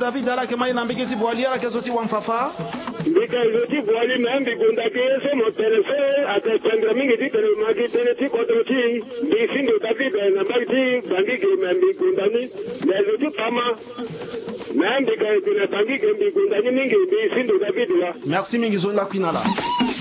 David ala kema ina mbiki ti boali ala kezo ti wanfafa mbika zo ti boali na mbi gunda ke mo telese ata chandra mingi ti tele magi tele ti kodro ti bi sindo David na mbiki bangi ge mbi gunda ni na zo ti pama na mbika kuna bangi ge mbi gunda ni mingi bi sindo David la. Merci mingi zo la kwinala.